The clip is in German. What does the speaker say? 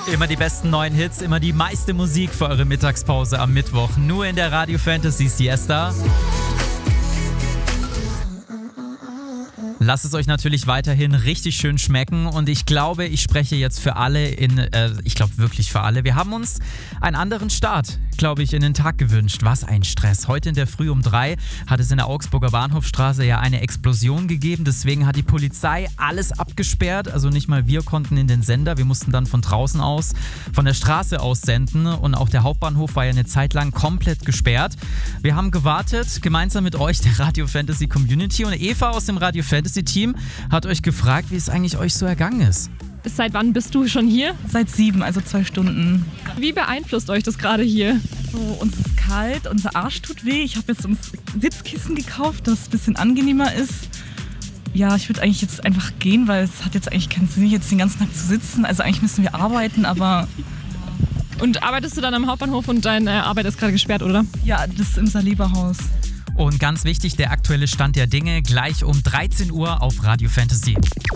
Immer die besten neuen Hits, immer die meiste Musik für eure Mittagspause am Mittwoch. Nur in der Radio Fantasy Siesta. Lasst es euch natürlich weiterhin richtig schön schmecken und ich glaube, ich spreche jetzt für alle ich glaube wirklich für alle. Wir haben uns einen anderen Start, glaube ich, in den Tag gewünscht. Was ein Stress. Heute in der Früh um 3 hat es in der Augsburger Bahnhofstraße ja eine Explosion gegeben. Deswegen hat die Polizei alles abgesperrt. Also nicht mal wir konnten in den Sender. Wir mussten dann von draußen aus, von der Straße aus senden und auch der Hauptbahnhof war ja eine Zeit lang komplett gesperrt. Wir haben gewartet, gemeinsam mit euch, der Radio Fantasy Community, und Eva aus dem Radio Fantasy Team hat euch gefragt, wie es eigentlich euch so ergangen ist. Seit wann bist du schon hier? Seit 7, also 2 Stunden. Wie beeinflusst euch das gerade hier? So, uns ist kalt, unser Arsch tut weh. Ich habe jetzt uns Sitzkissen gekauft, das ein bisschen angenehmer ist. Ja, ich würde eigentlich jetzt einfach gehen, weil es hat jetzt eigentlich keinen Sinn, jetzt den ganzen Tag zu sitzen. Also eigentlich müssen wir arbeiten, aber... Und arbeitest du dann am Hauptbahnhof und deine Arbeit ist gerade gesperrt, oder? Ja, das ist im Saliba-Haus. Und ganz wichtig, der aktuelle Stand der Dinge gleich um 13 Uhr auf Radio Fantasy.